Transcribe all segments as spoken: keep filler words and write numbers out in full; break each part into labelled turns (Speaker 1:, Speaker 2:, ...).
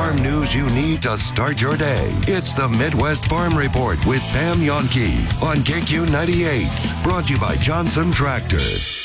Speaker 1: farm news you need to start your day. It's the Midwest Farm Report with Pam Yonke on K Q ninety-eight. Brought to you by Johnson Tractor.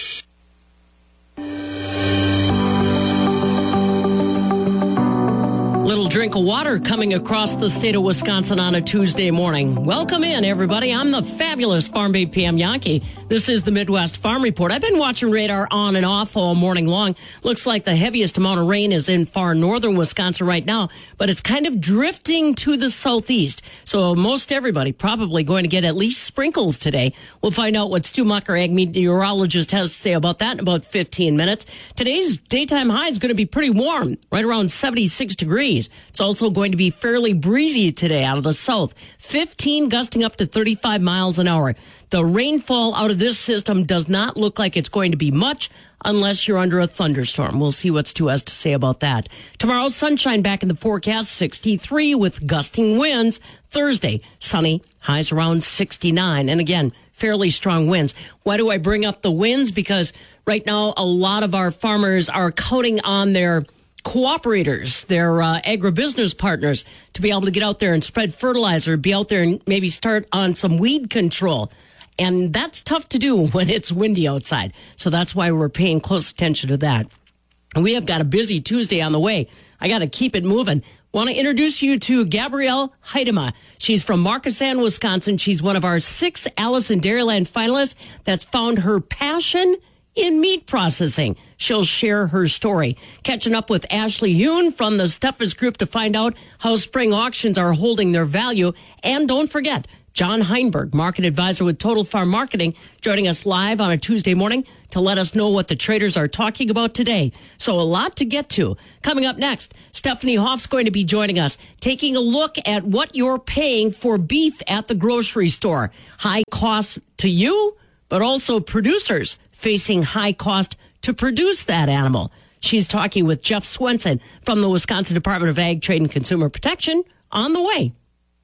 Speaker 2: Little drink of water coming across the state of Wisconsin on a Tuesday morning. Welcome in, everybody. I'm the fabulous Farm Babe Pam Yonke. This is the Midwest Farm Report. I've been watching radar on and off all morning long. Looks like the heaviest amount of rain is in far northern Wisconsin right now, but it's kind of drifting to the southeast. So most everybody probably going to get at least sprinkles today. We'll find out what Stu Mucker, ag meteorologist, has to say about that in about fifteen minutes. Today's daytime high is going to be pretty warm, right around seventy-six degrees. It's also going to be fairly breezy today out of the south. fifteen gusting up to thirty-five miles an hour. The rainfall out of this system does not look like it's going to be much unless you're under a thunderstorm. We'll see what Stu has to say about that. Tomorrow, sunshine back in the forecast, sixty-three with gusting winds. Thursday, sunny, highs around sixty-nine. And again, fairly strong winds. Why do I bring up the winds? Because right now, a lot of our farmers are counting on their cooperators, their uh, agribusiness partners, to be able to get out there and spread fertilizer, be out there and maybe start on some weed control. And that's tough to do when it's windy outside. So that's why we're paying close attention to that. And we have got a busy Tuesday on the way. I got to keep it moving. Want to introduce you to Gabrielle Heidema. She's from Markesan, Wisconsin. She's one of our six Alice in Dairyland finalists that's found her passion in meat processing. She'll share her story. Catching up with Ashley Yoon from the Steffes Group to find out how spring auctions are holding their value. And don't forget, John Heinberg, market advisor with Total Farm Marketing, joining us live on a Tuesday morning to let us know what the traders are talking about today. So a lot to get to. Coming up next, Stephanie Hoff's going to be joining us, taking a look at what you're paying for beef at the grocery store. High costs to you, but also producers facing high cost to produce that animal. She's talking with Jeff Swenson from the Wisconsin Department of Ag, Trade, and Consumer Protection on the way.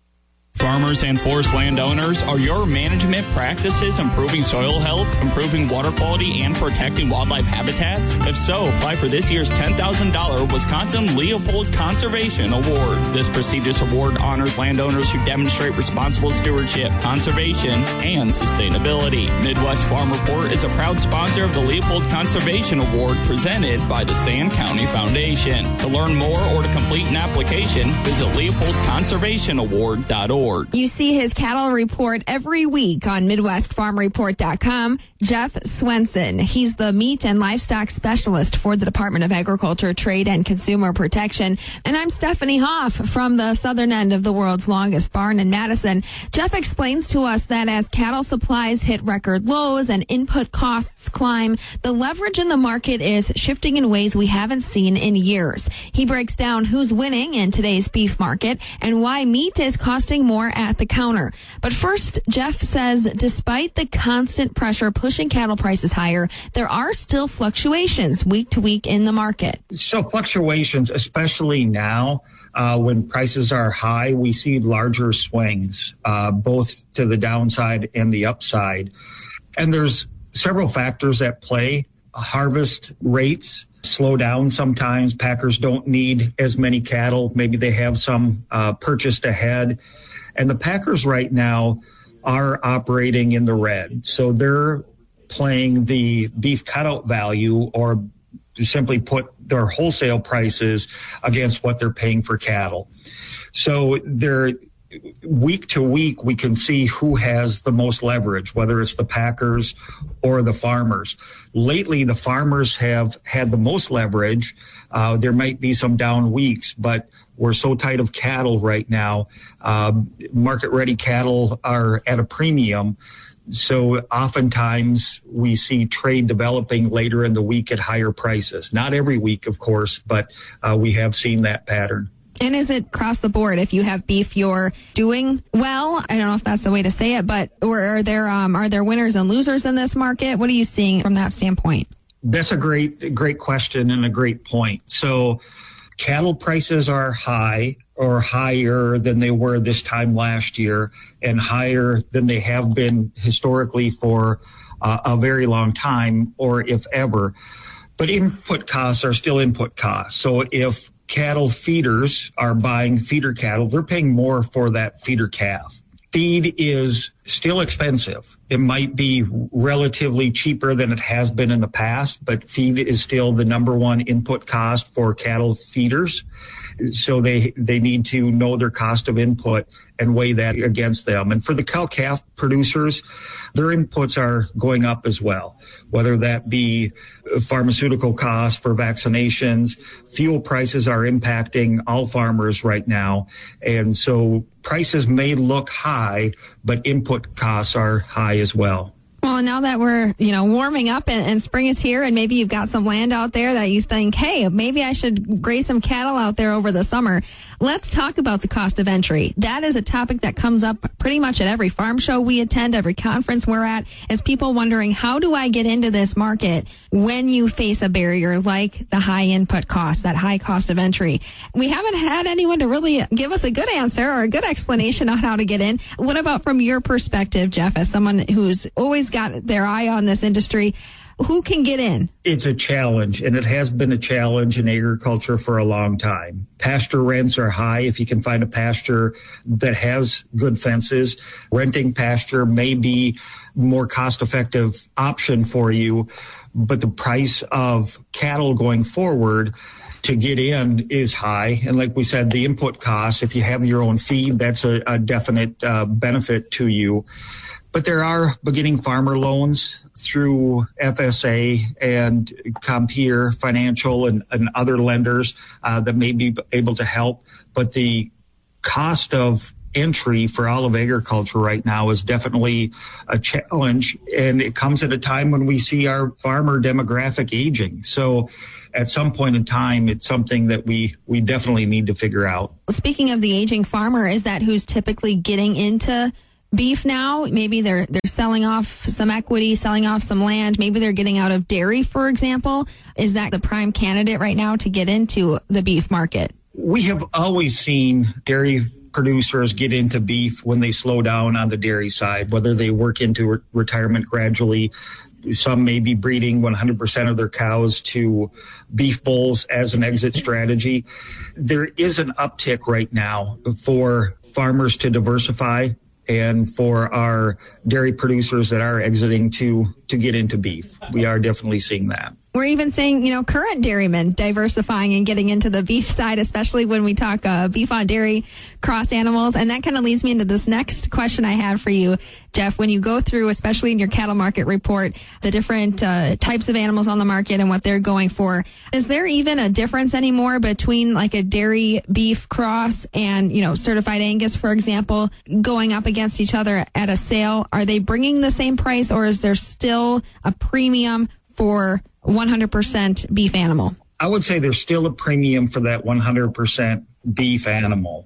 Speaker 3: Farmers and forest landowners, are your management practices improving soil health, improving water quality, and protecting wildlife habitats? If so, apply for this year's ten thousand dollars Wisconsin Leopold Conservation Award. This prestigious award honors landowners who demonstrate responsible stewardship, conservation, and sustainability. Midwest Farm Report is a proud sponsor of the Leopold Conservation Award presented by the Sand County Foundation. To learn more or to complete an application, visit leopold conservation award dot org.
Speaker 4: You see his cattle report every week on Midwest Farm Report dot com. Jeff Swenson. He's the meat and livestock specialist for the Department of Agriculture, Trade, and Consumer Protection. And I'm Stephanie Hoff from the southern end of the world's longest barn in Madison. Jeff explains to us that as cattle supplies hit record lows and input costs climb, the leverage in the market is shifting in ways we haven't seen in years. He breaks down who's winning in today's beef market and why meat is costing more at the counter. But first, Jeff says despite the constant pressure pushing cattle prices higher, there are still fluctuations week to week in the market.
Speaker 5: So fluctuations, especially now, uh, when prices are high, we see larger swings, uh, both to the downside and the upside. And there's several factors at play. Harvest rates slow down sometimes. Packers don't need as many cattle. Maybe they have some uh, purchased ahead. And the Packers right now are operating in the red. So they're playing the beef cutout value, or to simply put, their wholesale prices against what they're paying for cattle. So they're week to week, we can see who has the most leverage, whether it's the Packers or the farmers. Lately, the farmers have had the most leverage. Uh, there might be some down weeks, but we're so tight of cattle right now. Uh, market-ready cattle are at a premium. So oftentimes we see trade developing later in the week at higher prices. Not every week, of course, but uh, we have seen that pattern.
Speaker 4: And is it across the board? If you have beef, you're doing well. I don't know if that's the way to say it, but or are there um, are there winners and losers in this market? What are you seeing from that standpoint?
Speaker 5: That's a great, great question and a great point. So cattle prices are high or higher than they were this time last year and higher than they have been historically for uh, a very long time, or if ever. But input costs are still input costs. So if cattle feeders are buying feeder cattle, they're paying more for that feeder calf. Feed is still expensive. It might be relatively cheaper than it has been in the past, but feed is still the number one input cost for cattle feeders. So they they need to know their cost of input and weigh that against them. And for the cow-calf producers, their inputs are going up as well, whether that be pharmaceutical costs for vaccinations. Fuel prices are impacting all farmers right now. And so prices may look high, but input costs are high as well.
Speaker 4: Well, now that we're, you know, warming up and, and spring is here and maybe you've got some land out there that you think, hey, maybe I should graze some cattle out there over the summer. Let's talk about the cost of entry. That is a topic that comes up pretty much at every farm show we attend, every conference we're at, is people wondering, how do I get into this market when you face a barrier like the high input cost, that high cost of entry? We haven't had anyone to really give us a good answer or a good explanation on how to get in. What about from your perspective, Jeff, as someone who's always got their eye on this industry? Who can get in?
Speaker 5: It's a challenge, and it has been a challenge in agriculture for a long time. Pasture rents are high. If you can find a pasture that has good fences, renting pasture may be a more cost-effective option for you, but the price of cattle going forward to get in is high. And like we said, the input costs, if you have your own feed, that's a, a definite uh, benefit to you. But there are beginning farmer loans through F S A and Compeer Financial and, and other lenders uh, that may be able to help. But the cost of entry for all of agriculture right now is definitely a challenge. And it comes at a time when we see our farmer demographic aging. So at some point in time, it's something that we, we definitely need to figure out.
Speaker 4: Speaking of the aging farmer, is that who's typically getting into beef now? Maybe they're they're selling off some equity, selling off some land. Maybe they're getting out of dairy, for example. Is that the prime candidate right now to get into the beef market?
Speaker 5: We have always seen dairy producers get into beef when they slow down on the dairy side, whether they work into re- retirement gradually. Some may be breeding one hundred percent of their cows to beef bulls as an exit strategy. There is an uptick right now for farmers to diversify and for our dairy producers that are exiting to to get into beef. We are definitely seeing that.
Speaker 4: We're even seeing, you know, current dairymen diversifying and getting into the beef side, especially when we talk uh, beef on dairy cross animals. And that kind of leads me into this next question I have for you, Jeff. When you go through, especially in your cattle market report, the different uh, types of animals on the market and what they're going for, is there even a difference anymore between like a dairy beef cross and, you know, certified Angus, for example, going up against each other at a sale? Are they bringing the same price, or is there still a premium for one hundred percent beef animal?
Speaker 5: I would say there's still a premium for that one hundred percent beef animal.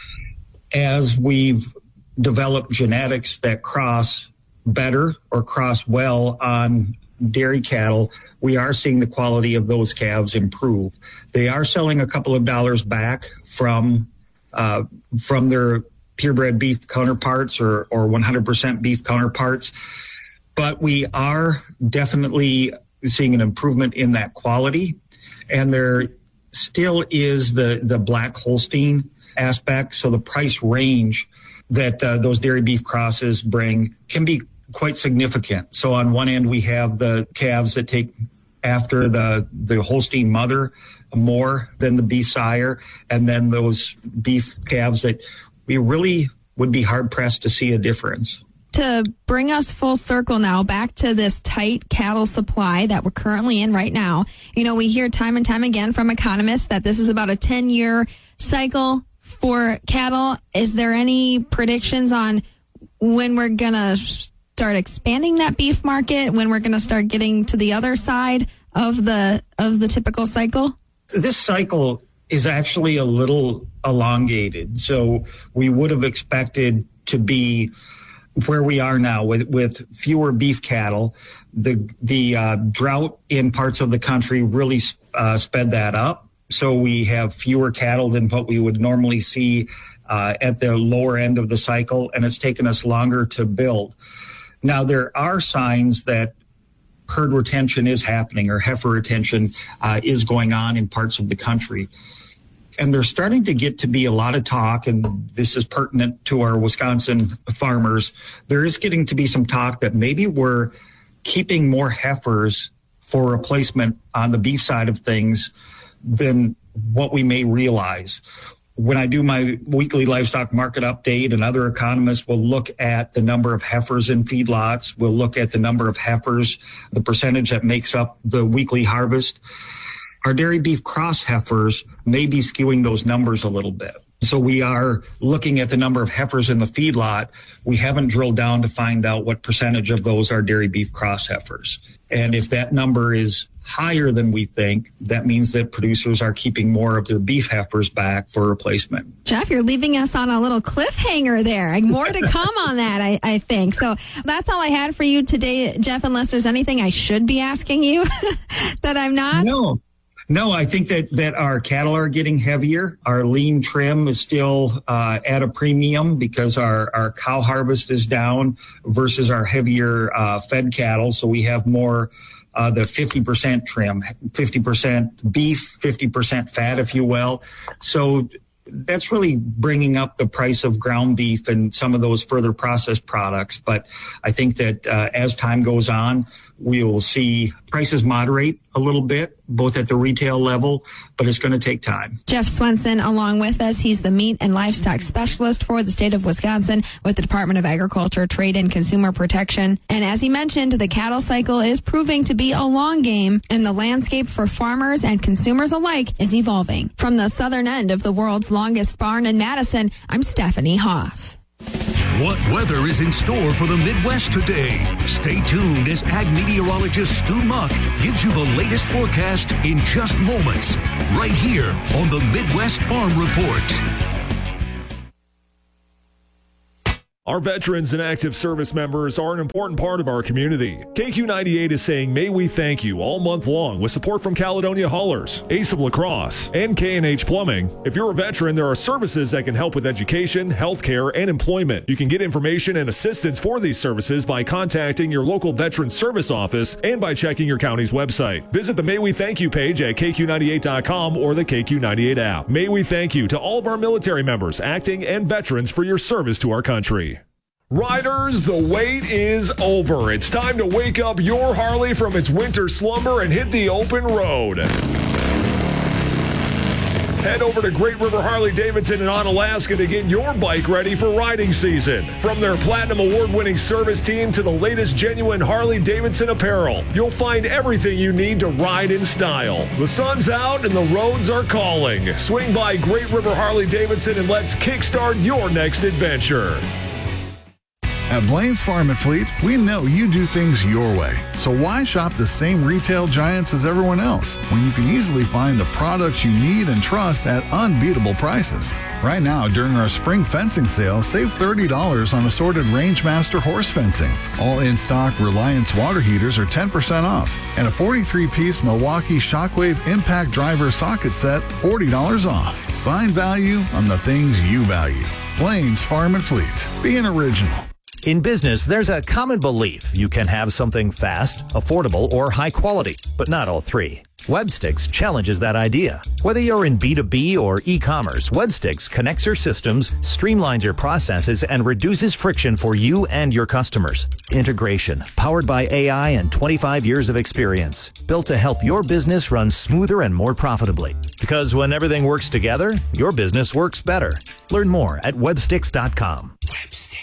Speaker 5: As we've developed genetics that cross better or cross well on dairy cattle, we are seeing the quality of those calves improve. They are selling a couple of dollars back from uh, from their purebred beef counterparts or, or one hundred percent beef counterparts, but we are definitely seeing an improvement in that quality. And there still is the, the black Holstein aspect. So the price range that uh, those dairy beef crosses bring can be quite significant. So on one end, we have the calves that take after the, the Holstein mother more than the beef sire. And then those beef calves that we really would be hard pressed to see a difference.
Speaker 4: To bring us full circle now back to this tight cattle supply that we're currently in right now, you know, we hear time and time again from economists that this is about a ten-year cycle for cattle. Is there any predictions on when we're going to start expanding that beef market, when we're going to start getting to the other side of the of the typical cycle?
Speaker 5: This cycle is actually a little elongated. So we would have expected to be where we are now with, with fewer beef cattle. The the uh, drought in parts of the country really uh, sped that up. So we have fewer cattle than what we would normally see uh, at the lower end of the cycle, and it's taken us longer to build. Now, there are signs that herd retention is happening, or heifer retention uh, is going on in parts of the country. And there's starting to get to be a lot of talk, and this is pertinent to our Wisconsin farmers. There is getting to be some talk that maybe we're keeping more heifers for replacement on the beef side of things than what we may realize. When I do my weekly livestock market update, and other economists will look at the number of heifers in feedlots, we'll look at the number of heifers, the percentage that makes up the weekly harvest. Our dairy beef cross heifers may be skewing those numbers a little bit. So we are looking at the number of heifers in the feedlot. We haven't drilled down to find out what percentage of those are dairy beef cross heifers. And if that number is higher than we think, that means that producers are keeping more of their beef heifers back for replacement.
Speaker 4: Jeff, you're leaving us on a little cliffhanger there. More to come on that, I, I think. So that's all I had for you today, Jeff, unless there's anything I should be asking you that I'm not.
Speaker 5: No. No, I think that, that our cattle are getting heavier. Our lean trim is still uh, at a premium because our, our cow harvest is down versus our heavier uh, fed cattle. So we have more uh, the fifty percent trim, fifty percent beef, fifty percent fat, if you will. So that's really bringing up the price of ground beef and some of those further processed products. But I think that uh, as time goes on, we will see prices moderate a little bit, both at the retail level, but it's going to take time.
Speaker 4: Jeff Swenson along with us. He's the meat and livestock specialist for the state of Wisconsin with the Department of Agriculture, Trade, and Consumer Protection. And as he mentioned, the cattle cycle is proving to be a long game, and the landscape for farmers and consumers alike is evolving. From the southern end of the world's longest barn in Madison, I'm Stephanie Hoff.
Speaker 6: What weather is in store for the Midwest today? Stay tuned as ag meteorologist Stu Muck gives you the latest forecast in just moments, right here on the Midwest Farm Report.
Speaker 7: Our veterans and active service members are an important part of our community. K Q ninety-eight is saying, may we thank you all month long with support from Caledonia Haulers, Ace of La Crosse, and K and H Plumbing. If you're a veteran, there are services that can help with education, healthcare, and employment. You can get information and assistance for these services by contacting your local veteran service office and by checking your county's website. Visit the May We Thank You page at K Q ninety-eight dot com or the K Q ninety-eight app. May we thank you to all of our military members, acting, and veterans for your service to our country. Riders, the wait is over. It's time to wake up your Harley from its winter slumber and hit the open road. Head over to Great River Harley-Davidson in Onalaska to get your bike ready for riding season. From their Platinum Award-winning service team to the latest genuine Harley-Davidson apparel, you'll find everything you need to ride in style. The sun's out and the roads are calling. Swing by Great River Harley-Davidson and let's kickstart your next adventure.
Speaker 8: At Blaine's Farm and Fleet, we know you do things your way. So why shop the same retail giants as everyone else when you can easily find the products you need and trust at unbeatable prices? Right now, during our spring fencing sale, save thirty dollars on assorted Rangemaster horse fencing. All in-stock Reliance water heaters are ten percent off. And a forty-three piece Milwaukee Shockwave Impact Driver socket set, forty dollars off. Find value on the things you value. Blaine's Farm and Fleet. Be an original.
Speaker 9: In business, there's a common belief you can have something fast, affordable, or high quality, but not all three. Webstix challenges that idea. Whether you're in B two B or e-commerce, Webstix connects your systems, streamlines your processes, and reduces friction for you and your customers. Integration, powered by A I and twenty-five years of experience, built to help your business run smoother and more profitably. Because when everything works together, your business works better. Learn more at webstix dot com. Webstix.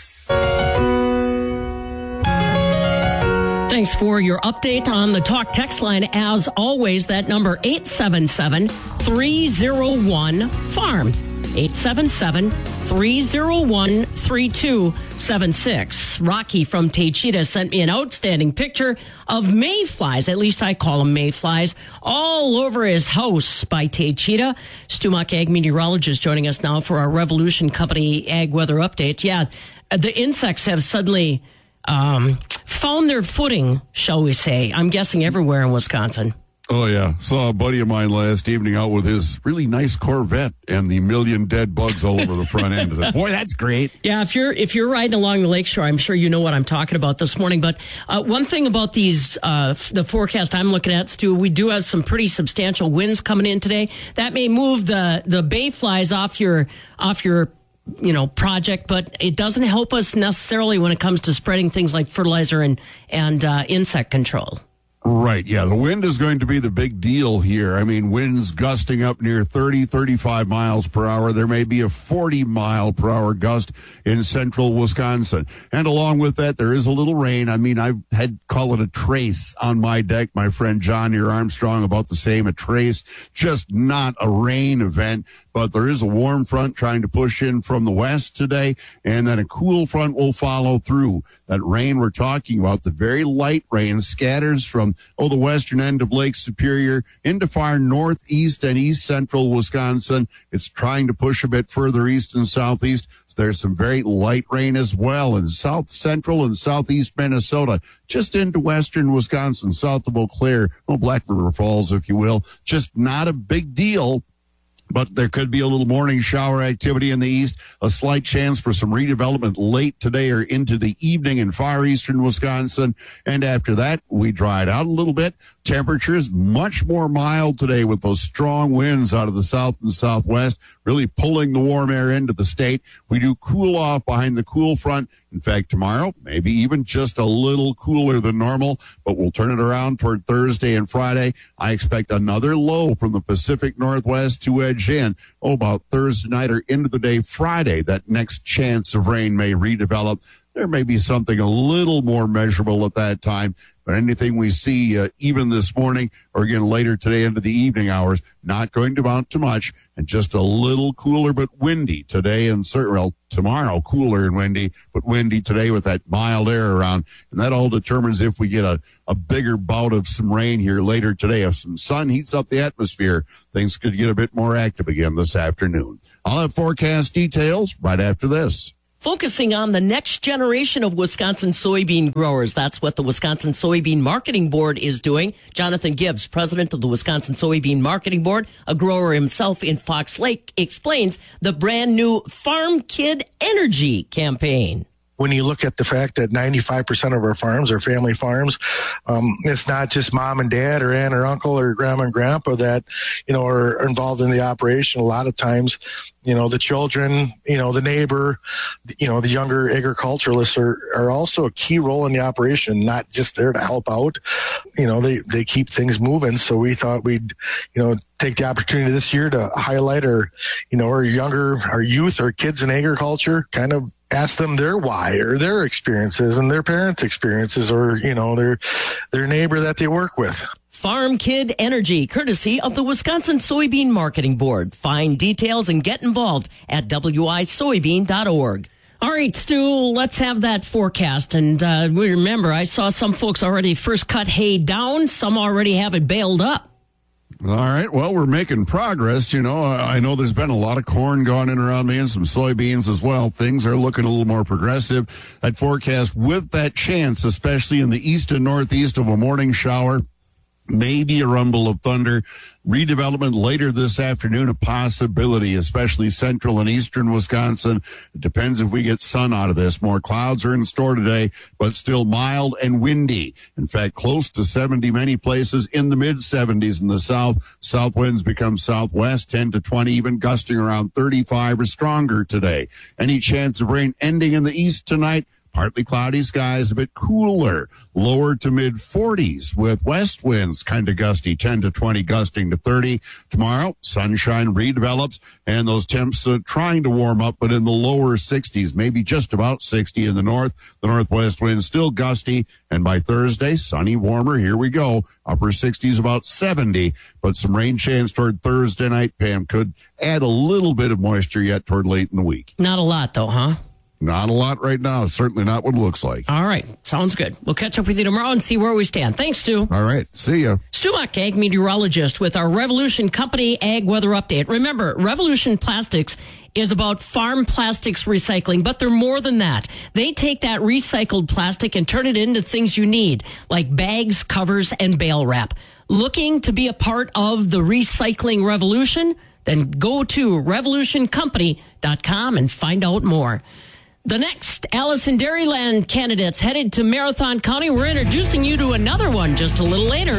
Speaker 2: Thanks for your update on the Talk text line. As always, that number eight seven seven, three oh one, farm. eight seven seven, three oh one, three two seven six. Rocky from Taycheedah sent me an outstanding picture of mayflies, at least I call them mayflies, all over his house by Taycheedah. Stu Muck, ag meteorologist, joining us now for our Revolution Company ag weather update. Yeah, the insects have suddenly um, found their footing, shall we say. I'm guessing everywhere in Wisconsin.
Speaker 10: Oh, yeah. Saw a buddy of mine last evening out with his really nice Corvette and the million dead bugs all over the front end of it. Boy, that's great.
Speaker 2: Yeah, if you're if you're riding along the lakeshore, I'm sure you know what I'm talking about this morning. But uh, one thing about these, uh, the forecast I'm looking at, Stu, we do have some pretty substantial winds coming in today. That may move the, the bay flies off your off your you know, project, but it doesn't help us necessarily when it comes to spreading things like fertilizer and, and uh, insect control.
Speaker 10: Right, yeah. The wind is going to be the big deal here. I mean, winds gusting up near thirty, thirty-five miles per hour. There may be a forty mile per hour gust in central Wisconsin. And along with that, there is a little rain. I mean, I've had call it a trace on my deck. My friend John here, Armstrong, about the same, a trace, just not a rain event. But there is a warm front trying to push in from the west today, and then a cool front will follow through. That rain we're talking about, the very light rain, scatters from, oh, the western end of Lake Superior into far northeast and east central Wisconsin. It's trying to push a bit further east and southeast. So there's some very light rain as well in south central and southeast Minnesota, just into western Wisconsin, south of Eau Claire, oh, Black River Falls, if you will. Just not a big deal. But there could be a little morning shower activity in the east, a slight chance for some redevelopment late today or into the evening in far eastern Wisconsin. And after that, we dried out a little bit. Temperatures much more mild today with those strong winds out of the south and southwest, really pulling the warm air into the state. We do cool off behind the cool front. In fact, tomorrow, maybe even just a little cooler than normal, but we'll turn it around toward Thursday and Friday. I expect another low from the Pacific Northwest to edge in. Oh, about Thursday night or into the day Friday, that next chance of rain may redevelop. There may be something a little more measurable at that time, but anything we see uh, even this morning or again later today into the evening hours, not going to amount to much, and just a little cooler but windy today and certainly well, tomorrow cooler and windy, but windy today with that mild air around. And that all determines if we get a, a bigger bout of some rain here later today. If some sun heats up the atmosphere, things could get a bit more active again this afternoon. I'll have forecast details right after this.
Speaker 2: Focusing on the next generation of Wisconsin soybean growers. That's what the Wisconsin Soybean Marketing Board is doing. Jonathan Gibbs, president of the Wisconsin Soybean Marketing Board, a grower himself in Fox Lake, explains the brand new Farm Kid Energy campaign.
Speaker 11: When you look at the fact that ninety-five percent of our farms are family farms, um, it's not just mom and dad or aunt or uncle or grandma and grandpa that, you know, are involved in the operation. A lot of times, you know, the children, you know, the neighbor, you know, the younger agriculturalists are, are also a key role in the operation, not just there to help out. You know, they, they keep things moving. So we thought we'd, you know, take the opportunity this year to highlight our, you know, our younger, our youth, our kids in agriculture, kind of ask them their why or their experiences and their parents' experiences or, you know, their their neighbor that they work with.
Speaker 2: Farm Kid Energy, courtesy of the Wisconsin Soybean Marketing Board. Find details and get involved at w i soybean dot org. All right, Stu, let's have that forecast. And uh, we remember, I saw some folks already first cut hay down. Some already have it baled up.
Speaker 10: All right. Well, we're making progress. You know, I know there's been a lot of corn going in around me and some soybeans as well. Things are looking a little more progressive. That forecast with that chance, especially in the east and northeast, of a morning shower, maybe a rumble of thunder. Redevelopment later this afternoon, a possibility, especially central and eastern Wisconsin. It depends if we get sun out of this. More clouds are in store today, but still mild and windy. In fact, close to seventy many places, in the mid seventies in the south. South winds become southwest, ten to twenty, even gusting around thirty-five or stronger today. Any chance of rain ending in the east tonight? Partly cloudy skies, a bit cooler, lower to mid forties with west winds kind of gusty, ten to twenty, gusting to thirty. Tomorrow, sunshine redevelops and those temps uh, trying to warm up, but in the lower sixties, maybe just about sixty in the north. The northwest winds still gusty, and by Thursday, sunny, warmer. Here we go. Upper sixties, about seventy, but some rain chance toward Thursday night. Pam, could add a little bit of moisture yet toward late in the week.
Speaker 2: Not a lot, though, huh?
Speaker 10: Not a lot right now. Certainly not what it looks like.
Speaker 2: All right. Sounds good. We'll catch up with you tomorrow and see where we stand. Thanks, Stu.
Speaker 10: All right. See ya.
Speaker 2: Stu Muck, ag meteorologist with our Revolution Company Ag Weather Update. Remember, Revolution Plastics is about farm plastics recycling, but they're more than that. They take that recycled plastic and turn it into things you need, like bags, covers, and bale wrap. Looking to be a part of the recycling revolution? Then go to revolution company dot com and find out more. The next Allison Dairyland candidates headed to Marathon County. We're introducing you to another one just a little later.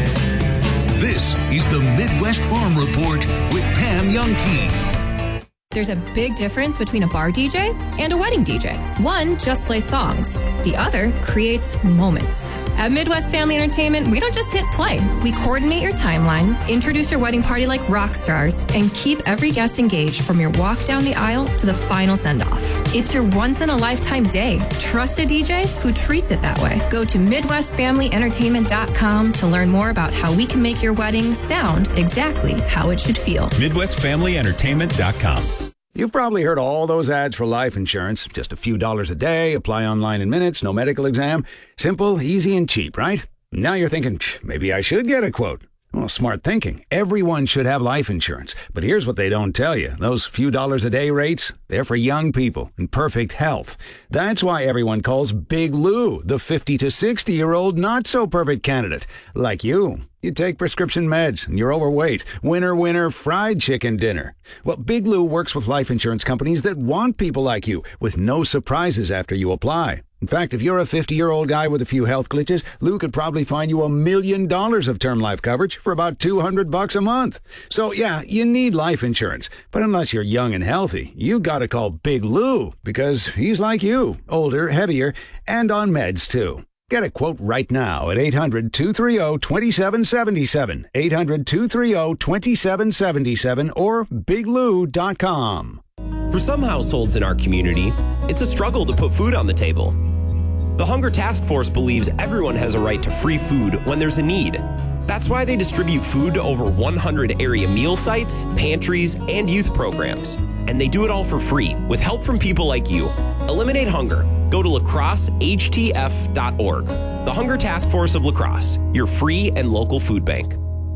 Speaker 6: This is the Midwest Farm Report with Pam Youngkey.
Speaker 12: There's a big difference between a bar D J and a wedding D J. One just plays songs. The other creates moments. At Midwest Family Entertainment, we don't just hit play. We coordinate your timeline, introduce your wedding party like rock stars, and keep every guest engaged from your walk down the aisle to the final send-off. It's your once-in-a-lifetime day. Trust a D J who treats it that way. Go to midwest family entertainment dot com to learn more about how we can make your wedding sound exactly how it should feel.
Speaker 13: midwest family entertainment dot com.
Speaker 14: You've probably heard all those ads for life insurance. Just a few dollars a day, apply online in minutes, no medical exam. Simple, easy, and cheap, right? Now you're thinking, maybe I should get a quote. Well, smart thinking. Everyone should have life insurance. But here's what they don't tell you. Those few dollars a day rates, they're for young people in perfect health. That's why everyone calls Big Lou the fifty to sixty-year-old not-so-perfect candidate. Like you. You take prescription meds and you're overweight. Winner, winner, fried chicken dinner. Well, Big Lou works with life insurance companies that want people like you with no surprises after you apply. In fact, if you're a fifty-year-old guy with a few health glitches, Lou could probably find you a million dollars of term life coverage for about two hundred bucks a month. So, yeah, you need life insurance. But unless you're young and healthy, you gotta call Big Lou because he's like you, older, heavier, and on meds, too. Get a quote right now at eight hundred, two three zero, two seven seven seven, eight hundred, two three zero, two seven seven seven, or big lou dot com.
Speaker 15: For some households in our community, it's a struggle to put food on the table. The Hunger Task Force believes everyone has a right to free food when there's a need. That's why they distribute food to over one hundred area meal sites, pantries, and youth programs. And they do it all for free, with help from people like you. Eliminate hunger. Go to lacrosse h t f dot org. The Hunger Task Force of La Crosse, your free and local food bank.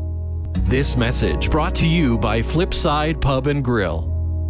Speaker 16: This message brought to you by Flipside Pub and Grill.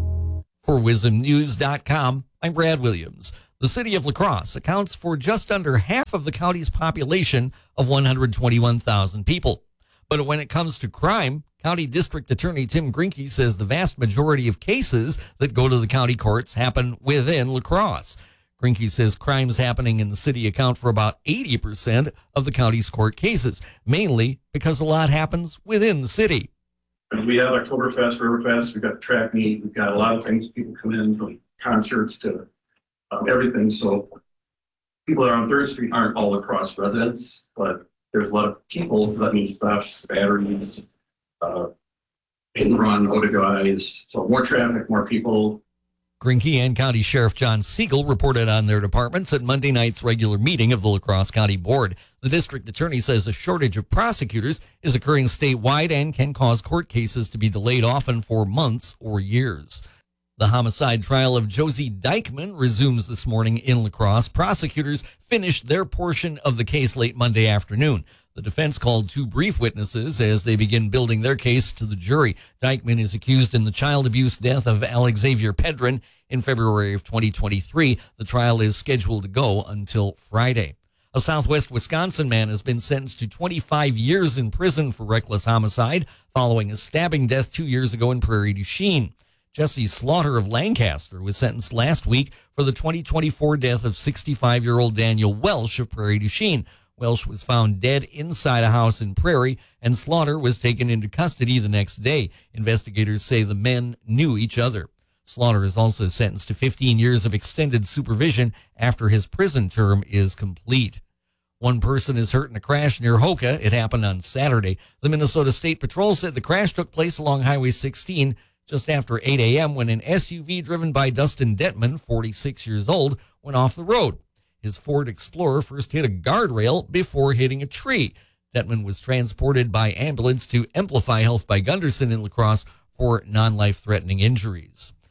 Speaker 17: For wisdom news dot com, I'm Brad Williams. The city of La Crosse accounts for just under half of the county's population of one hundred twenty-one thousand people. But when it comes to crime, County District Attorney Tim Grinke says the vast majority of cases that go to the county courts happen within La Crosse. Grinke says crimes happening in the city account for about eighty percent of the county's court cases, mainly because a lot happens within the city.
Speaker 18: We have Oktoberfest, Riverfest, we've got track meet, we've got a lot of things. People come in from concerts to um, everything. So people that are on Third Street aren't all across residents, but there's a lot of people that need stops, batteries, uh, hit and run, O T Gs. So more traffic, more people.
Speaker 17: Grinke and County Sheriff John Siegel reported on their departments at Monday night's regular meeting of the La Crosse County Board. The district attorney says a shortage of prosecutors is occurring statewide and can cause court cases to be delayed often for months or years. The homicide trial of Josie Dykeman resumes this morning in La Crosse. Prosecutors finished their portion of the case late Monday afternoon. The defense called two brief witnesses as they begin building their case to the jury. Dykeman is accused in the child abuse death of Alex Xavier Pedron in February of twenty twenty-three. The trial is scheduled to go until Friday. A Southwest Wisconsin man has been sentenced to twenty-five years in prison for reckless homicide following a stabbing death two years ago in Prairie du Chien. Jesse Slaughter of Lancaster was sentenced last week for the twenty twenty-four death of sixty-five-year-old Daniel Welsh of Prairie du Chien. Welsh was found dead inside a house in Prairie, and Slaughter was taken into custody the next day. Investigators say the men knew each other. Slaughter is also sentenced to fifteen years of extended supervision after his prison term is complete. One person is hurt in a crash near Hoka. It happened on Saturday. The Minnesota State Patrol said the crash took place along Highway sixteen just after eight a.m. when an S U V driven by Dustin Detman, forty-six years old, went off the road. His Ford Explorer first hit a guardrail before hitting a tree. Detman was transported by ambulance to Amplify Health by Gunderson in La Crosse for non-life-threatening injuries.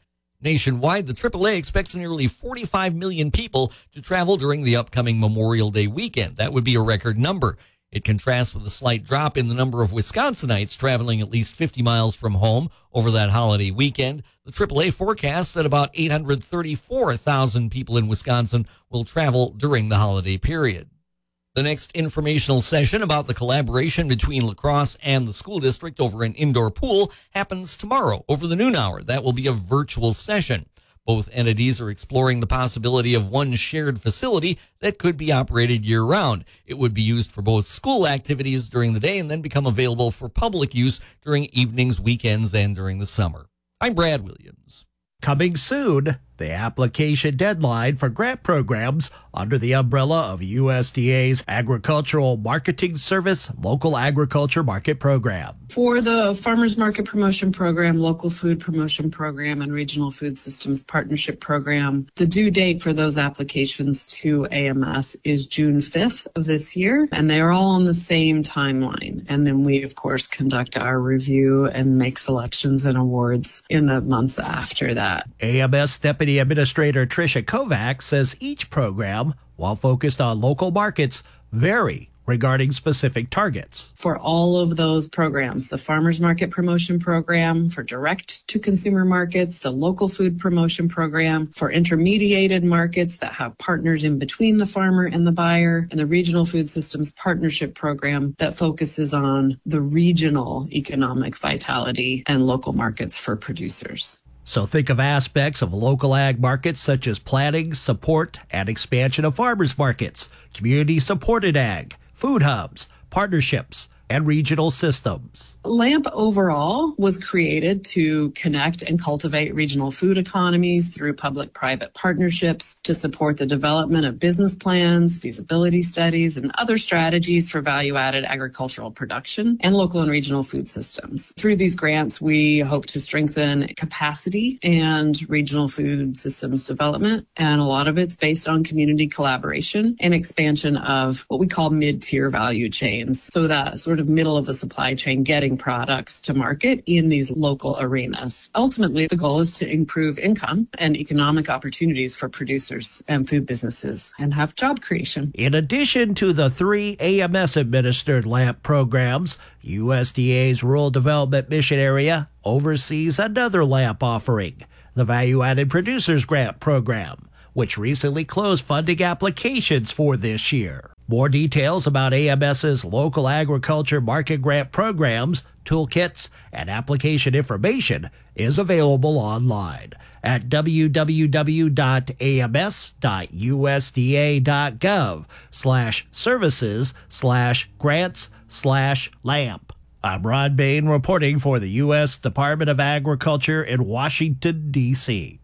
Speaker 17: Nationwide, the triple A expects nearly forty-five million people to travel during the upcoming Memorial Day weekend. That would be a record number. It contrasts with a slight drop in the number of Wisconsinites traveling at least fifty miles from home over that holiday weekend. The triple A forecasts that about eight hundred thirty-four thousand people in Wisconsin will travel during the holiday period. The next informational session about the collaboration between La Crosse and the school district over an indoor pool happens tomorrow over the noon hour. That will be a virtual session. Both entities are exploring the possibility of one shared facility that could be operated year-round. It would be used for both school activities during the day and then become available for public use during evenings, weekends, and during the summer. I'm Brad Williams.
Speaker 19: Coming soon, the application deadline for grant programs under the umbrella of U S D A's Agricultural Marketing Service Local Agriculture Market Program.
Speaker 20: For the Farmers Market Promotion Program, Local Food Promotion Program, and Regional Food Systems Partnership Program, the due date for those applications to A M S is June fifth of this year, and they are all on the same timeline. And then we, of course, conduct our review and make selections and awards in the months after that.
Speaker 19: A M S Deputy Administrator Tricia Kovacs says each program, while focused on local markets, vary regarding specific targets.
Speaker 20: For all of those programs, the Farmers Market Promotion Program, for direct-to-consumer markets, the Local Food Promotion Program, for intermediated markets that have partners in between the farmer and the buyer, and the Regional Food Systems Partnership Program that focuses on the regional economic vitality and local markets for producers.
Speaker 19: So think of aspects of local ag markets such as planning, support, and expansion of farmers markets, community-supported ag, food hubs, partnerships, and regional systems.
Speaker 20: LAMP overall was created to connect and cultivate regional food economies through public-private partnerships to support the development of business plans, feasibility studies, and other strategies for value-added agricultural production and local and regional food systems. Through these grants, we hope to strengthen capacity and regional food systems development, and a lot of it's based on community collaboration and expansion of what we call mid-tier value chains, so that sort of middle of the supply chain getting products to market in these local arenas. Ultimately, the goal is to improve income and economic opportunities for producers and food businesses and have job creation.
Speaker 19: In addition to the three A M S-administered LAMP programs, U S D A's Rural Development Mission Area oversees another LAMP offering, the Value-Added Producers Grant Program, which recently closed funding applications for this year. More details about AMS's local agriculture market grant programs, toolkits, and application information is available online at w w w dot a m s dot u s d a dot gov slash services slash grants slash LAMP. I'm Ron Bain reporting for the U S Department of Agriculture in Washington, D C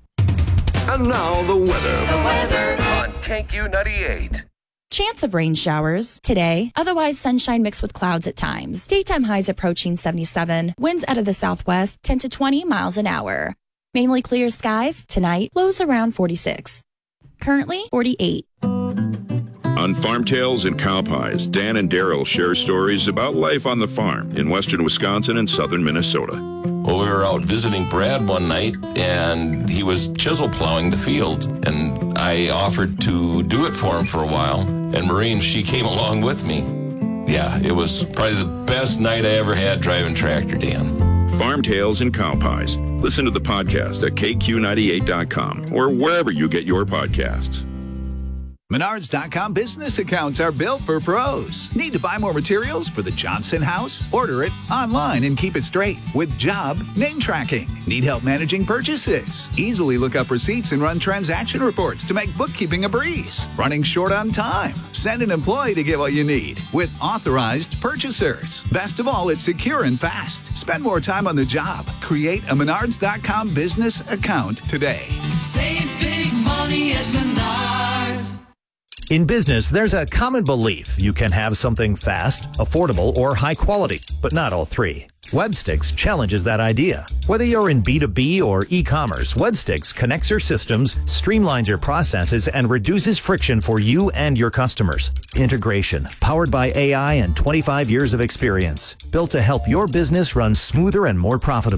Speaker 6: And now the weather.
Speaker 21: The weather on K Q ninety-eight. Chance of rain showers today, otherwise sunshine mixed with clouds at times. Daytime highs approaching seventy-seven, winds out of the southwest ten to twenty miles an hour. Mainly clear skies tonight, lows around forty-six. Currently forty-eight.
Speaker 22: On Farm Tales and Cow Pies, Dan and Daryl share stories about life on the farm in western Wisconsin and southern Minnesota.
Speaker 23: Well, we were out visiting Brad one night, and he was chisel plowing the field, and I offered to do it for him for a while, and Maureen, she came along with me. Yeah, it was probably the best night I ever had driving tractor, Dan.
Speaker 22: Farm Tales and Cow Pies. Listen to the podcast at k q ninety-eight dot com or wherever you get your podcasts.
Speaker 24: Menards dot com business accounts are built for pros. Need to buy more materials for the Johnson house? Order it online and keep it straight with job name tracking. Need help managing purchases? Easily look up receipts and run transaction reports to make bookkeeping a breeze. Running short on time? Send an employee to get what you need with authorized purchasers. Best of all, it's secure and fast. Spend more time on the job. Create a Menards dot com business account today.
Speaker 25: Save big money at Menards.
Speaker 9: In business, there's a common belief you can have something fast, affordable, or high quality, but not all three. Webstix challenges that idea. Whether you're in B two B or e-commerce, Webstix connects your systems, streamlines your processes, and reduces friction for you and your customers. Integration, powered by A I and twenty-five years of experience. Built to help your business run smoother and more profitably.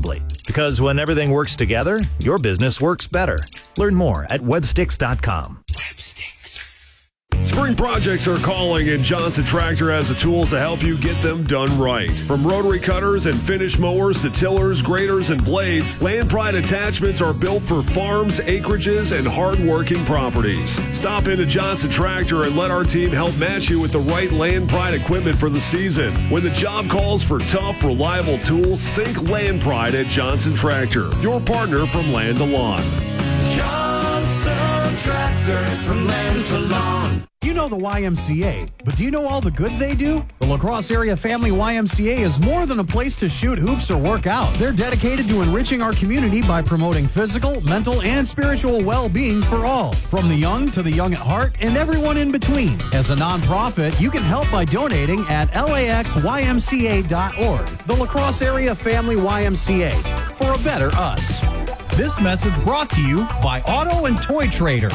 Speaker 9: Because when everything works together, your business works better. Learn more at websticks dot com.
Speaker 1: Spring projects are calling, and Johnson Tractor has the tools to help you get them done right. From rotary cutters and finish mowers to tillers, graders, and blades, Land Pride attachments are built for farms, acreages, and hard-working properties. Stop into Johnson Tractor and let our team help match you with the right Land Pride equipment for the season. When the job calls for tough, reliable tools, think Land Pride at Johnson Tractor, your partner from land to lawn.
Speaker 25: Johnson Tractor, from land to lawn.
Speaker 3: You know the Y M C A, but do you know all the good they do? The La Crosse Area Family Y M C A is more than a place to shoot hoops or work out. They're dedicated to enriching our community by promoting physical, mental, and spiritual well-being for all, from the young to the young at heart and everyone in between. As a nonprofit, you can help by donating at L A X Y M C A dot org. The La Crosse Area Family Y M C A, for a better us. This message brought to you by Auto and Toy Trader.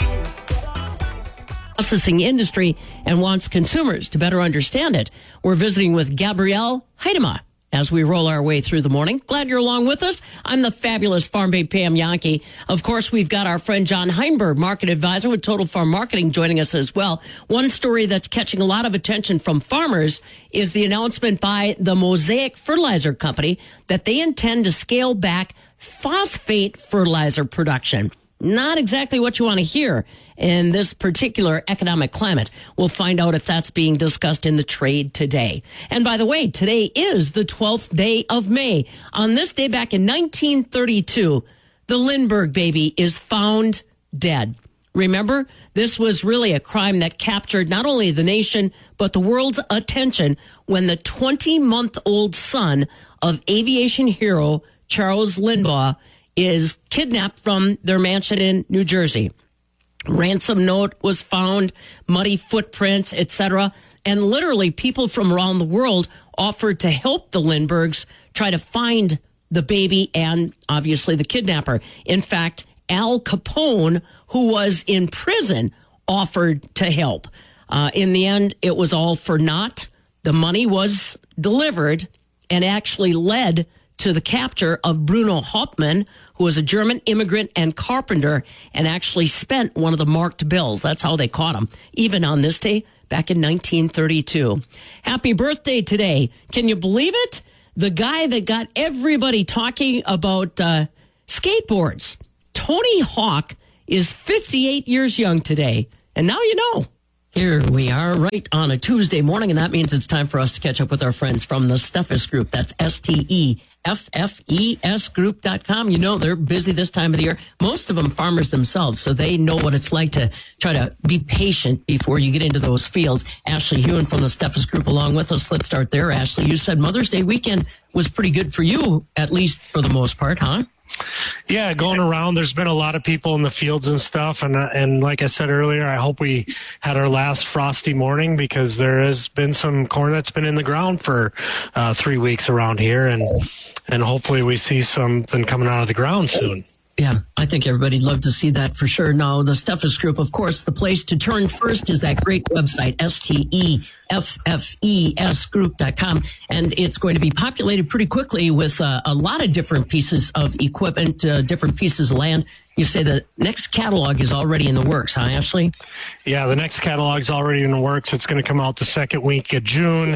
Speaker 2: Processing industry and wants consumers to better understand it. We're visiting with Gabrielle Heidema as we roll our way through the morning. Glad you're along with us. I'm the fabulous Farm Babe Pam Yankee. Of course, we've got our friend John Heinberg, market advisor with Total Farm Marketing, joining us as well. One story that's catching a lot of attention from farmers is the announcement by the Mosaic Fertilizer Company that they intend to scale back phosphate fertilizer production. Not exactly what you want to hear in this particular economic climate. We'll find out if that's being discussed in the trade today. And by the way, today is the twelfth day of May. On this day back in nineteen thirty-two, the Lindbergh baby is found dead. Remember, this was really a crime that captured not only the nation, but the world's attention when the twenty-month-old son of aviation hero Charles Lindbaugh is kidnapped from their mansion in New Jersey. Ransom note was found, muddy footprints, et cetera. And literally people from around the world offered to help the Lindberghs try to find the baby and obviously the kidnapper. In fact, Al Capone, who was in prison, offered to help. Uh, in the end, it was all for naught. The money was delivered and actually led to the capture of Bruno Hauptmann, who was a German immigrant and carpenter and actually spent one of the marked bills. That's how they caught him, even on this day back in nineteen thirty-two. Happy birthday today. Can you believe it? The guy that got everybody talking about uh, skateboards, Tony Hawk, is fifty-eight years young today. And now you know. Here we are right on a Tuesday morning, and that means it's time for us to catch up with our friends from the Steffes Group. That's S T E F F E S group dot com. You know, they're busy this time of the year. Most of them farmers themselves, so they know what it's like to try to be patient before you get into those fields. Ashley Hewen from the Steffes Group along with us. Let's start there. Ashley, you said Mother's Day weekend was pretty good for you, at least for the most part, huh?
Speaker 4: Yeah, going around, there's been a lot of people in the fields and stuff. And, uh, and like I said earlier, I hope we had our last frosty morning because there has been some corn that's been in the ground for uh, three weeks around here. And, and hopefully we see something coming out of the ground soon.
Speaker 2: Yeah, I think everybody'd love to see that for sure. Now, the Steffes Group, of course, the place to turn first is that great website, S T E F F E S group dot com. And it's going to be populated pretty quickly with uh, a lot of different pieces of equipment, uh, different pieces of land. You say the next catalog is already in the works, huh, Ashley?
Speaker 4: Yeah, the next catalog is already in the works. It's going to come out the second week of June. Uh,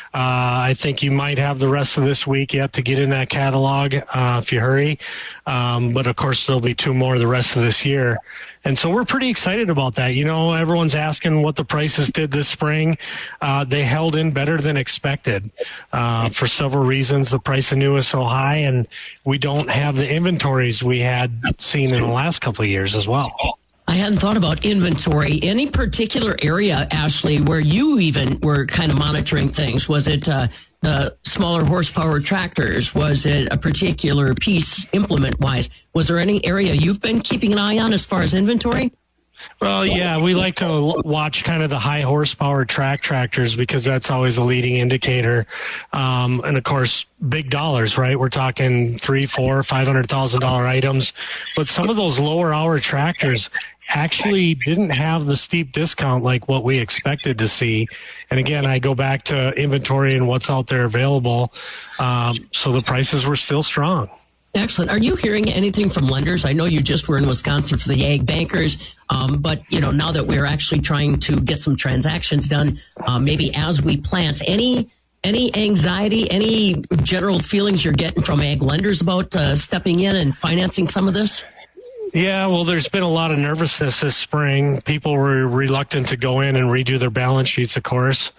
Speaker 4: I think you might have the rest of this week yet to get in that catalog uh, if you hurry. Um, but, of course, there'll be two more the rest of this year. And so we're pretty excited about that. You know, everyone's asking what the prices did this spring. Uh, they held in better than expected uh, for several reasons. The price of new is so high, and we don't have the inventories we had seen in the last couple of years as well.
Speaker 2: I hadn't thought about inventory. Any particular area, Ashley, where you even were kind of monitoring things? Was it uh, the smaller horsepower tractors? Was it a particular piece implement-wise? Was there any area you've been keeping an eye on as far as inventory?
Speaker 4: Well, yeah, we like to watch kind of the high horsepower track tractors because that's always a leading indicator. Um, and of course, big dollars, right? We're talking three, four, five hundred thousand dollar items. But some of those lower hour tractors actually didn't have the steep discount like what we expected to see. And again, I go back to inventory and what's out there available. Um, so the prices were still strong.
Speaker 2: Excellent. Are you hearing anything from lenders? I know you just were in Wisconsin for the Ag Bankers, um, but you know now that we're actually trying to get some transactions done, uh, maybe as we plant, any any anxiety, any general feelings you're getting from ag lenders about uh, stepping in and financing some of this?
Speaker 4: Yeah, well, there's been a lot of nervousness this spring. People were reluctant to go in and redo their balance sheets, of course.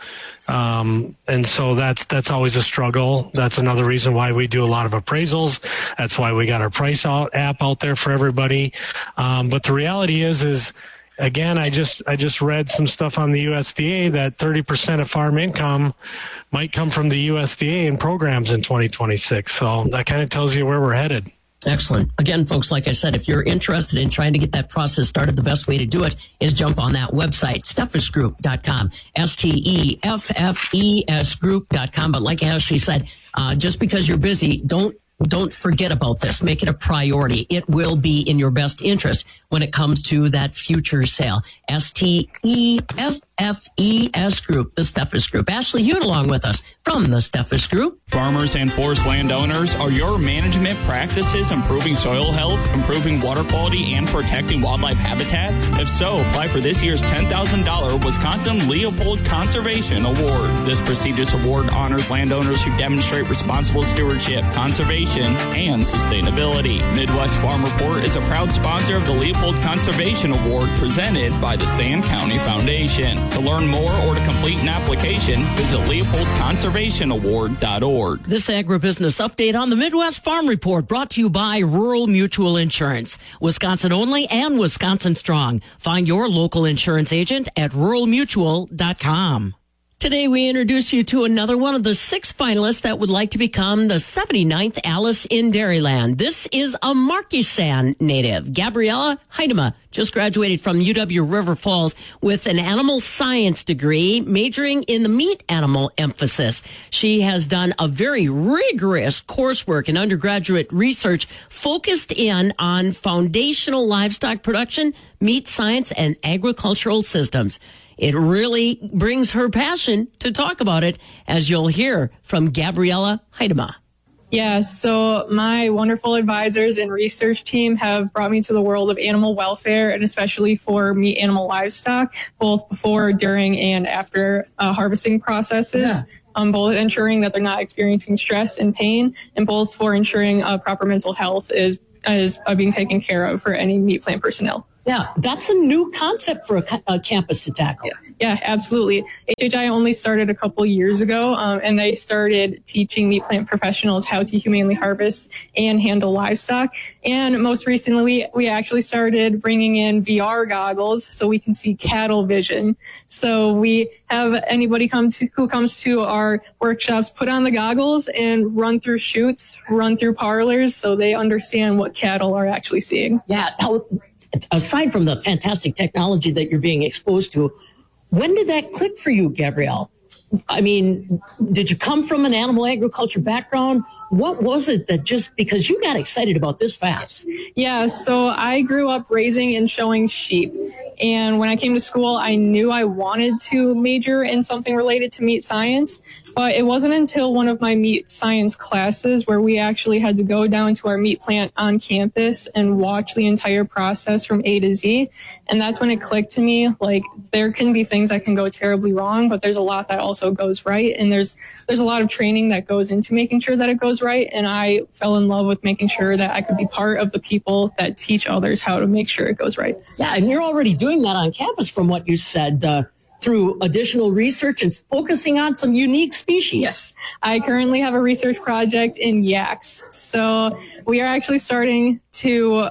Speaker 4: Um, and so that's, that's always a struggle. That's another reason why we do a lot of appraisals. That's why we got our price out app out there for everybody. Um, but the reality is, is again, I just, I just read some stuff on the U S D A that thirty percent of farm income might come from the U S D A in programs in twenty twenty-six. So that kind of tells you where we're headed.
Speaker 2: Excellent. Again, folks, like I said, if you're interested in trying to get that process started, the best way to do it is jump on that website, steffes group dot com, S T E F F E S group dot com. But like Ashley said, uh, just because you're busy, don't don't forget about this. Make it a priority. It will be in your best interest when it comes to that future sale. S T E F F E S Group, the Steffes Group. Ashley Hune along with us from the Steffes Group.
Speaker 5: Farmers and forest landowners, are your management practices improving soil health, improving water quality, and protecting wildlife habitats? If so, apply for this year's ten thousand dollars Wisconsin Leopold Conservation Award. This prestigious award honors landowners who demonstrate responsible stewardship, conservation, and sustainability. Midwest Farm Report is a proud sponsor of the Leopold Conservation Award presented by the Sand County Foundation. To learn more or to complete an application, visit leopold conservation award dot org.
Speaker 2: This agribusiness update on the Midwest Farm Report brought to you by Rural Mutual Insurance. Wisconsin only and Wisconsin strong. Find your local insurance agent at rural mutual dot com. Today, we introduce you to another one of the six finalists that would like to become the seventy-ninth Alice in Dairyland. This is a Markesan native. Gabriella Heidema just graduated from U W River Falls with an animal science degree, majoring in the meat animal emphasis. She has done a very rigorous coursework and undergraduate research focused in on foundational livestock production, meat science, and agricultural systems. It really brings her passion to talk about it, as you'll hear from Gabriella Heidema.
Speaker 7: Yeah, so my wonderful advisors and research team have brought me to the world of animal welfare, and especially for meat animal livestock, both before, during, and after uh, harvesting processes. Yeah. Um, both ensuring that they're not experiencing stress and pain, and both for ensuring uh, proper mental health is, is uh, being taken care of for any meat plant personnel.
Speaker 2: Yeah, that's a new concept for a, a campus to tackle.
Speaker 7: Yeah, yeah, absolutely. H H I only started a couple years ago, um, and they started teaching meat plant professionals how to humanely harvest and handle livestock. And most recently, we, we actually started bringing in V R goggles so we can see cattle vision. So we have anybody come to who comes to our workshops put on the goggles and run through chutes, run through parlors, so they understand what cattle are actually seeing.
Speaker 2: Yeah. Now, aside from the fantastic technology that you're being exposed to, when did that click for you, Gabrielle? I mean, did you come from an animal agriculture background? What was it that just, because you got excited about this fast?
Speaker 7: Yeah, so I grew up raising and showing sheep. And when I came to school, I knew I wanted to major in something related to meat science. But it wasn't until one of my meat science classes where we actually had to go down to our meat plant on campus and watch the entire process from A to Z. And that's when it clicked to me, like, there can be things that can go terribly wrong, but there's a lot that also goes right. And there's there's a lot of training that goes into making sure that it goes right. And I fell in love with making sure that I could be part of the people that teach others how to make sure it goes right.
Speaker 2: Yeah, and you're already doing that on campus from what you said, uh, through additional research and focusing on some unique species.
Speaker 7: Yes. I currently have a research project in yaks. So we are actually starting to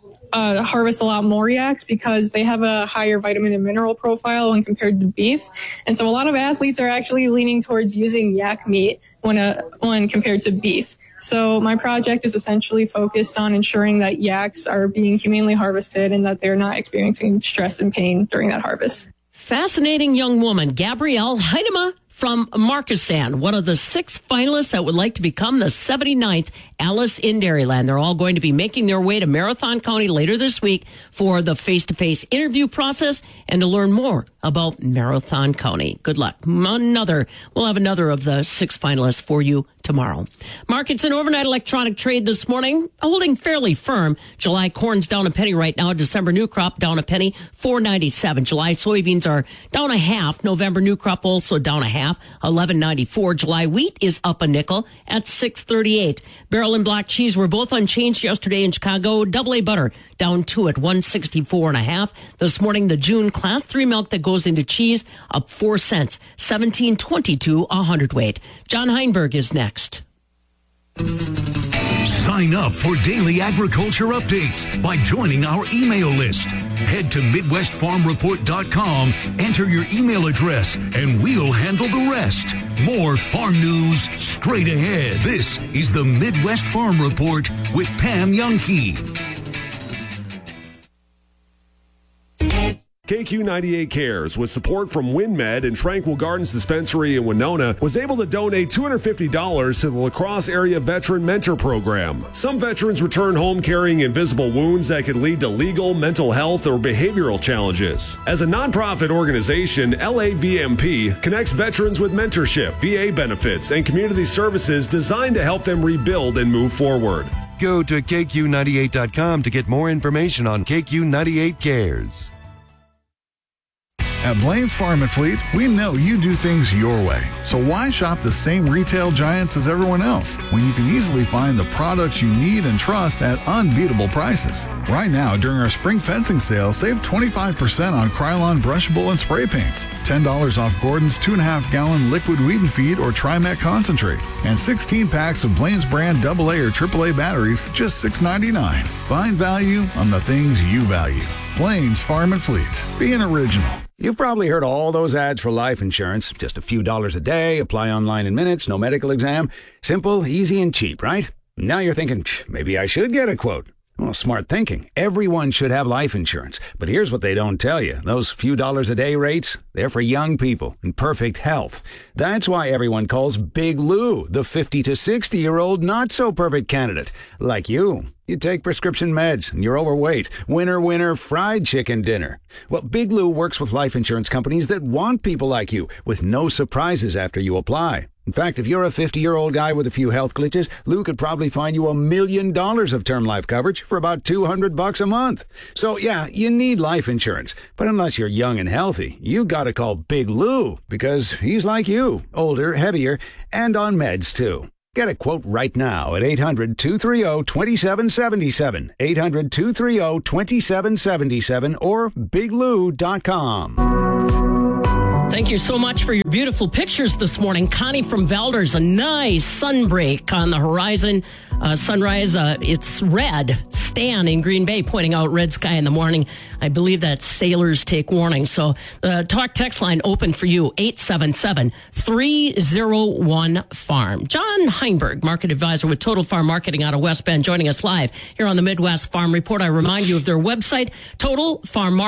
Speaker 7: uh, harvest a lot more yaks because they have a higher vitamin and mineral profile when compared to beef. And so a lot of athletes are actually leaning towards using yak meat when, uh, when compared to beef. So my project is essentially focused on ensuring that yaks are being humanely harvested and that they're not experiencing stress and pain during that harvest.
Speaker 2: Fascinating young woman, Gabrielle Heidema from Markesan, one of the six finalists that would like to become the seventy-ninth Alice in Dairyland. They're all going to be making their way to Marathon County later this week for the face-to-face interview process and to learn more about Marathon County. Good luck. Another, we'll have another of the six finalists for you tomorrow. Markets and overnight electronic trade this morning holding fairly firm. July corn's down a penny right now. December new crop down a penny, four ninety-seven. July soybeans are down a half. November new crop also down a half, eleven ninety-four. July wheat is up a nickel at six thirty-eight. Barrel and block cheese were both unchanged yesterday in Chicago. Double A butter down two at one sixty-four and a half. This morning, the June class three milk that goes into cheese up four cents, seventeen twenty-two a hundredweight. John Heinberg is next.
Speaker 6: Sign up for daily agriculture updates by joining our email list. Head to Midwest Farm Report dot com, enter your email address, and we'll handle the rest. More farm news straight ahead. This is the Midwest Farm Report with Pam Youngkey.
Speaker 1: K Q ninety-eight Cares, with support from WinMed and Tranquil Gardens Dispensary in Winona, was able to donate two hundred fifty dollars to the La Crosse Area Veteran Mentor Program. Some veterans return home carrying invisible wounds that can lead to legal, mental health, or behavioral challenges. As a nonprofit organization, L A V M P connects veterans with mentorship, V A benefits, and community services designed to help them rebuild and move forward.
Speaker 8: Go to K Q ninety-eight dot com to get more information on K Q ninety-eight Cares.
Speaker 10: At Blaine's Farm and Fleet, we know you do things your way. So why shop the same retail giants as everyone else when you can easily find the products you need and trust at unbeatable prices? Right now, during our spring fencing sale, save twenty-five percent on Krylon brushable and spray paints, ten dollars off Gordon's two and a half gallon liquid weed and feed or Trimet concentrate, and sixteen packs of Blaine's brand double A or triple A batteries, just six ninety-nine. Find value on the things you value. Blaine's Farm and Fleet. Be an original.
Speaker 14: You've probably heard all those ads for life insurance. Just a few dollars a day, apply online in minutes, no medical exam. Simple, easy, and cheap, right? Now you're thinking, maybe I should get a quote. Well, smart thinking. Everyone should have life insurance. But here's what they don't tell you. Those few dollars a day rates, they're for young people in perfect health. That's why everyone calls Big Lou the fifty to sixty-year-old not-so-perfect candidate. Like you. You take prescription meds and you're overweight. Winner, winner, fried chicken dinner. Well, Big Lou works with life insurance companies that want people like you with no surprises after you apply. In fact, if you're a fifty-year-old guy with a few health glitches, Lou could probably find you a million dollars of term life coverage for about two hundred bucks a month. So yeah, you need life insurance. But unless you're young and healthy, you gotta call Big Lou because he's like you, older, heavier, and on meds too. Get a quote right now at eight hundred, two three zero, two seven seven seven, eight hundred, two three zero, two seven seven seven, or big lou dot com.
Speaker 2: Thank you so much for your beautiful pictures this morning. Connie from Valders, a nice sunbreak on the horizon. Uh, sunrise, uh, it's red. Stan in Green Bay pointing out red sky in the morning. I believe that sailors take warning. So the talk text line open for you, eight seven seven, three zero one, farm. John Heinberg, market advisor with Total Farm Marketing out of West Bend, joining us live here on the Midwest Farm Report. I remind you of their website, Total Farm Marketing.